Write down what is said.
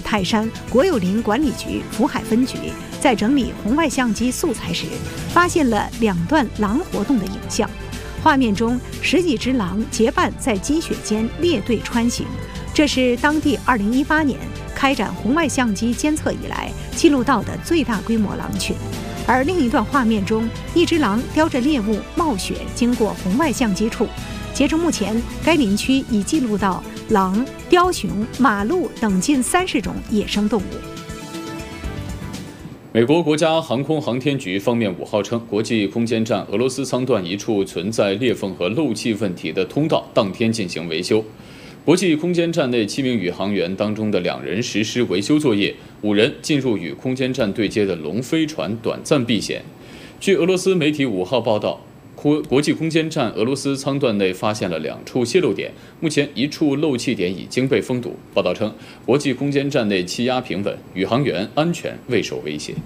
泰山国有林管理局福海分局在整理红外相机素材时，发现了2段狼活动的影像。画面中10几只狼结伴在积雪间列队穿行，这是当地2018年开展红外相机监测以来记录到的最大规模狼群。而另一段画面中，一只狼叼着猎物冒雪经过红外相机处。截至目前，该林区已记录到狼、雕熊、马鹿等近30种野生动物。 美国国家航空航天局方面5号称，国际空间站俄罗斯舱段一处存在裂缝和漏气问题的通道当天进行维修。国际空间站内7名宇航员当中的2人实施维修作业，5人进入与空间站对接的龙飞船短暂避险。据俄罗斯媒体5号报道，国际空间站俄罗斯舱段内发现了2处泄漏点，目前1处漏气点已经被封堵。报道称，国际空间站内气压平稳，宇航员安全未受威胁。